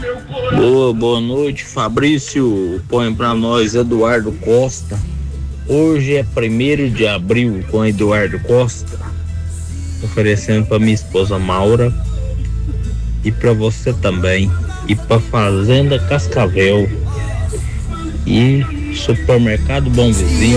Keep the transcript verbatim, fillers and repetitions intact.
Boa, boa noite, Fabrício. Põe pra nós Eduardo Costa. Hoje é primeiro de abril com Eduardo Costa. Oferecendo pra minha esposa Maura. E pra você também. E pra Fazenda Cascavel. E Supermercado Bom Vizinho.